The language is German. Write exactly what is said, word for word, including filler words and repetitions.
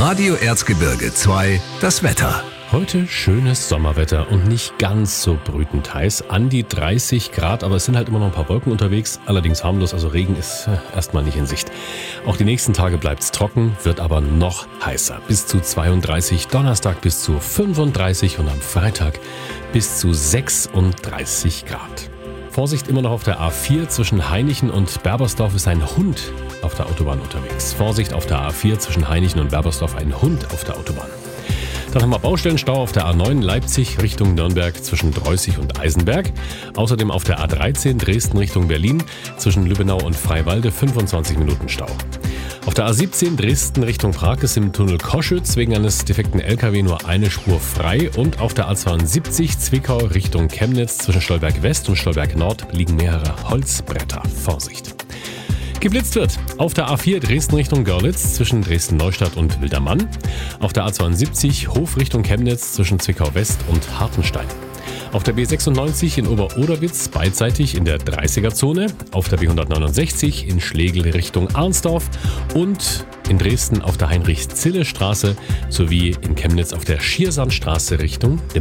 Radio Erzgebirge zwei, das Wetter. Heute schönes Sommerwetter und nicht ganz so brütend heiß. An die dreißig Grad, aber es sind halt immer noch ein paar Wolken unterwegs. Allerdings harmlos, also Regen ist äh, erstmal nicht in Sicht. Auch die nächsten Tage bleibt es trocken, wird aber noch heißer. Bis zu zweiunddreißig, Donnerstag bis zu fünfunddreißig und am Freitag bis zu sechsunddreißig Grad. Vorsicht, immer noch auf der A vier zwischen Hainichen und Berbersdorf ist ein Hund auf der Autobahn unterwegs. Vorsicht auf der A vier zwischen Hainichen und Berbersdorf, ein Hund auf der Autobahn. Dann haben wir Baustellenstau auf der A neun Leipzig Richtung Nürnberg zwischen Dreußig und Eisenberg. Außerdem auf der A dreizehn Dresden Richtung Berlin zwischen Lübbenau und Freiwalde fünfundzwanzig Minuten Stau. Auf der A siebzehn Dresden Richtung Prag ist im Tunnel Koschütz wegen eines defekten L K W nur eine Spur frei. Und auf der A zweiundsiebzig Zwickau Richtung Chemnitz zwischen Stolberg West und Stolberg Nord liegen mehrere Holzbretter. Vorsicht! Geblitzt wird auf der A vier Dresden Richtung Görlitz zwischen Dresden-Neustadt und Wildermann. Auf der A zweiundsiebzig Hof Richtung Chemnitz zwischen Zwickau West und Hartenstein. Auf der B sechsundneunzig in Ober-Oderwitz beidseitig in der dreißiger-Zone. Auf der B hundertneunundsechzig in Schlegel Richtung Arnsdorf. Und in Dresden auf der Heinrich-Zille-Straße sowie in Chemnitz auf der Schiersandstraße Richtung